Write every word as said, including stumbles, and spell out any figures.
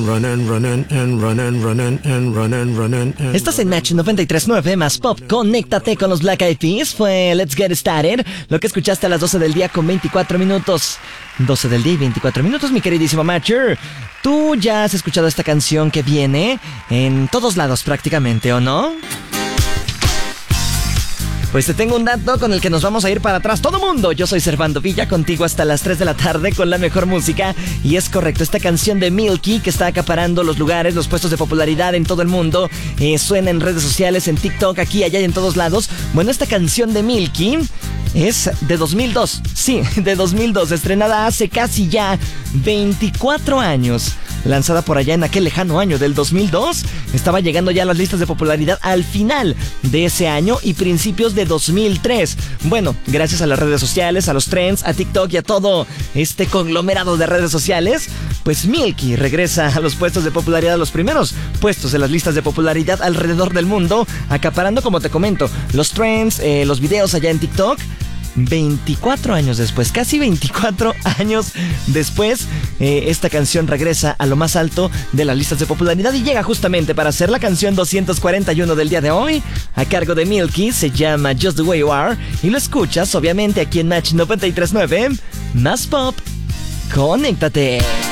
Estás en Match noventa y tres punto nueve más Pop. Conéctate con los Black Eyed Peas. Fue Let's Get Started. Lo que escuchaste a las doce del día con veinticuatro minutos. doce del día y veinticuatro minutos, mi queridísimo Matcher. Tú ya has escuchado esta canción que viene en todos lados prácticamente, ¿o no? Pues te tengo un dato con el que nos vamos a ir para atrás todo mundo. Yo soy Servando Villa, contigo hasta las tres de la tarde con la mejor música. Y es correcto, esta canción de Milky que está acaparando los lugares, los puestos de popularidad en todo el mundo, eh, suena en redes sociales, en TikTok, aquí, allá y en todos lados. Bueno, esta canción de Milky es de dos mil dos, sí, de dos mil dos, estrenada hace casi ya veinticuatro años. Lanzada por allá en aquel lejano año del dos mil dos, estaba llegando ya a las listas de popularidad al final de ese año y principios de dos mil tres. Bueno, gracias a las redes sociales, a los trends, a TikTok y a todo este conglomerado de redes sociales, pues Milky regresa a los puestos de popularidad, a los primeros puestos de las listas de popularidad alrededor del mundo, acaparando, como te comento, los trends, eh, los videos allá en TikTok. veinticuatro años después, casi veinticuatro años después, eh, esta canción regresa a lo más alto de las listas de popularidad y llega justamente para ser la canción doscientos cuarenta y uno del día de hoy, a cargo de Milky. Se llama Just the Way You Are y lo escuchas obviamente aquí en Match noventa y tres punto nueve más Pop. Conéctate.